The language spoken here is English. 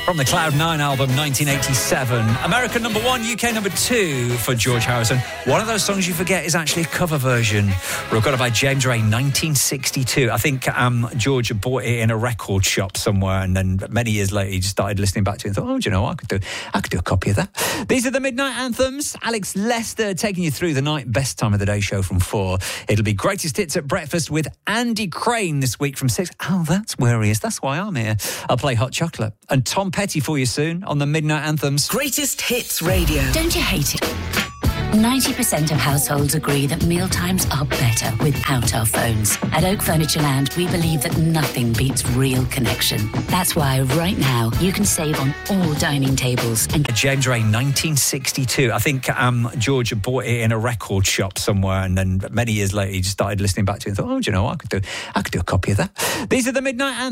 From the Cloud 9 album, 1987. American number 1, UK number 2 for George Harrison. One of those songs you forget is actually a cover version, recorded by James Ray, 1962. I think George bought it in a record shop somewhere, and then many years later he just started listening back to it and thought, oh, do you know what? I could do a copy of that. These are the Midnight Anthems. Alex Lester taking you through the night. Best time of the day show from 4. It'll be Greatest Hits at Breakfast with Andy Crane this week from 6. Oh, that's where he is. That's why I'm here. I'll play Hot Chocolate. And Tom Petty for you soon on the Midnight Anthems. Greatest Hits Radio. Don't you hate it? 90% of households agree that mealtimes are better without our phones. At Oak Furnitureland, we believe that nothing beats real connection. That's why right now you can save on all dining tables. And James Ray, 1962. I think George bought it in a record shop somewhere, and then many years later he just started listening back to it and thought, oh, do you know what? I could do a copy of that. These are the Midnight Anthems.